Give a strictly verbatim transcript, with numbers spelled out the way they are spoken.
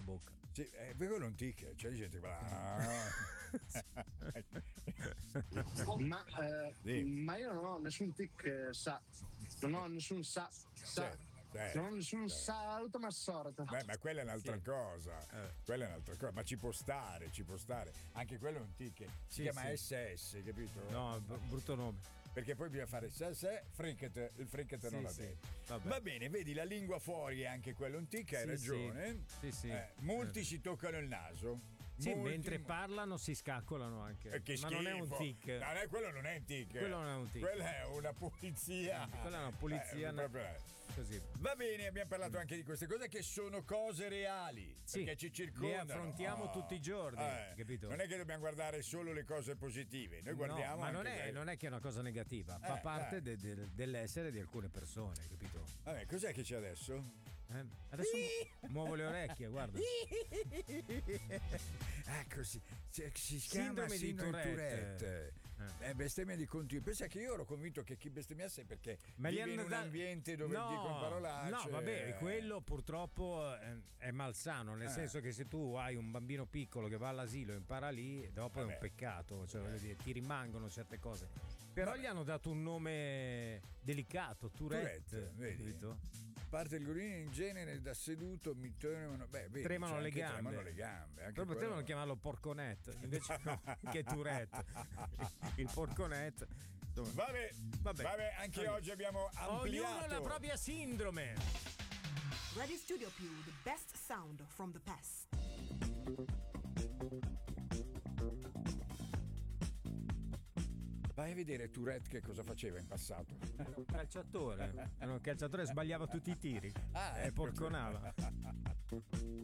bocca. Sì, eh, quello è un tic, c'è gente che ah. ma, eh, sì. ma io non ho nessun tic, eh, sa, non ho nessun sa, sa. Sì. Eh, non ho nessun eh. salto ma sorta. Beh, ma quella è un'altra Sì. cosa. Eh. Quella è un'altra cosa. Ma ci può stare, ci può stare. Anche quello è un tic. Si Sì, chiama sì. S S, capito? No, b- brutto nome. Perché poi bisogna fare se se, fricket, il fricket Sì, non l'ha sì. detto. Vabbè. Va bene, vedi, la lingua fuori è anche quello un tic, hai Sì, ragione. sì. Sì, sì. Eh, molti si toccano il naso. Sì, Molti- mentre parlano si scaccolano anche. Eh, che Ma non è un schifo. tic. No, no, quello non è un tic. Quello non è un tic. Quella è una pulizia. Quella è una pulizia, Eh, no. proprio- Così. Va bene, abbiamo parlato anche di queste cose che sono cose reali, Sì, perché ci circondano. le affrontiamo Ah, tutti i giorni, eh, capito? Non è che dobbiamo guardare solo le cose positive, noi guardiamo No, ma non anche è, quelle- non è che è una cosa negativa, fa Eh, parte eh. de- de- dell'essere di alcune persone, capito? Vabbè, cos'è che c'è adesso? Eh? Adesso mu- muovo le orecchie, guarda. Ecco, si, si, si chiama Sindrome di sindrome Tourette. Tourette. Eh, bestemmia di continuo. Pensa che io ero convinto che chi bestemmiasse perché Ma gli vive in hanno un da- ambiente dove no, dicono parolacce. No, vabbè, quello purtroppo eh, è malsano, nel Eh. senso che se tu hai un bambino piccolo che va all'asilo e impara lì, dopo è Vabbè. un peccato, cioè voglio dire, ti rimangono certe cose. Però Vabbè. gli hanno dato un nome delicato, Tourette, Tourette, vedi? capito? A parte il gorino in genere da seduto mi tremano, beh, vedi, Tremano c'è le anche gambe. Tremano le gambe. Anche Però quello- potevano chiamarlo Porconet, invece no, che Tourette. Il Porconet. Insomma, Vabbè, Vabbè. vabbè, anche Vabbè. oggi abbiamo ampliato. ognuno ha la propria sindrome. Radio Studio Più, the best sound from the past. Vai a vedere Tourette che cosa faceva in passato. Era un calciatore. Era un calciatore, sbagliava tutti i tiri. Ah, e ecco. porconava.